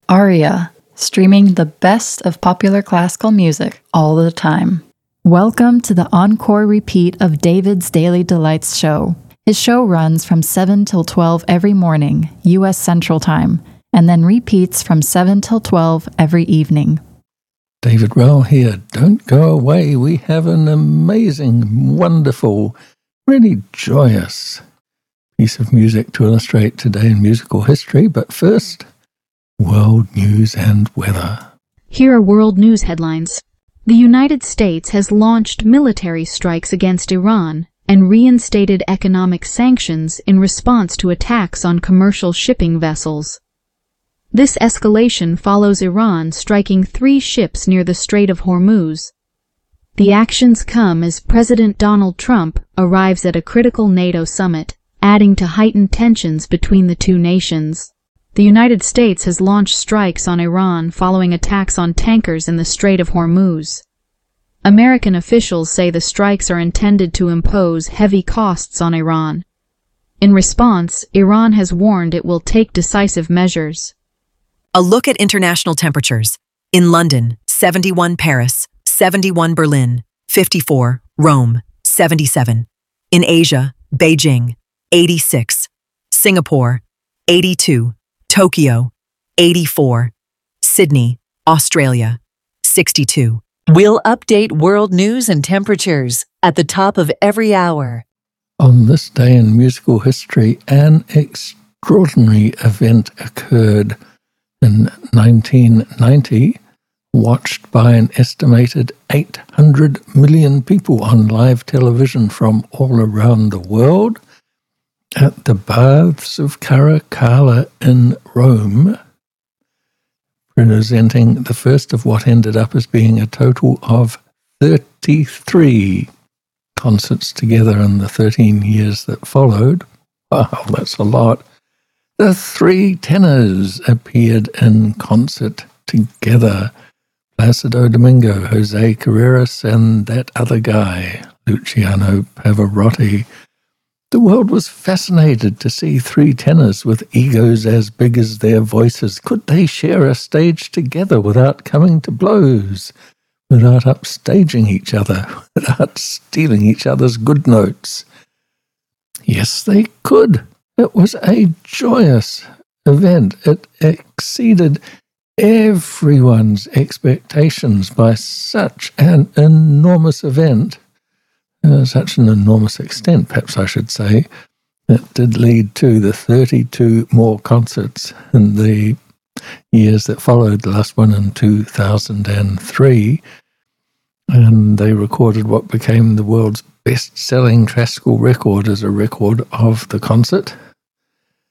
Aria, streaming the best of popular classical music all the time. Welcome to the encore repeat of David's Daily Delights show. His show runs from 7 till 12 every morning, U.S. Central Time, and then repeats from 7 till 12 every evening. David Rowell here. Don't go away. We have an amazing, wonderful, really joyous piece of music to illustrate today in musical history. But first, world news and weather. Here are world news headlines. The United States has launched military strikes against Iran and reinstated economic sanctions in response to attacks on commercial shipping vessels. This escalation follows Iran striking 3 ships near the Strait of Hormuz. The actions come as President Donald Trump arrives at a critical NATO summit, adding to heightened tensions between the two nations. The United States has launched strikes on Iran following attacks on tankers in the Strait of Hormuz. American officials say the strikes are intended to impose heavy costs on Iran. In response, Iran has warned it will take decisive measures. A look at international temperatures. In London, 71 Paris, 71 Berlin, 54 Rome, 77. In Asia, Beijing, 86. Singapore, 82. Tokyo, 84. Sydney, Australia, 62. We'll update world news and temperatures at the top of every hour. On this day in musical history, an extraordinary event occurred in 1990, watched by an estimated 800 million people on live television from all around the world. At the Baths of Caracalla in Rome, presenting the first of what ended up as being a total of 33 concerts together in the 13 years that followed. Wow, that's a lot. The 3 tenors appeared in concert together. Placido Domingo, Jose Carreras, and that other guy, Luciano Pavarotti. The world was fascinated to see 3 tenors with egos as big as their voices. Could they share a stage together without coming to blows, without upstaging each other, without stealing each other's good notes? Yes, they could. It was a joyous event. It exceeded everyone's expectations by such an enormous event. Such an enormous extent, perhaps I should say, that did lead to the 32 more concerts in the years that followed, the last one in 2003, and they recorded what became the world's best-selling classical record as a record of the concert.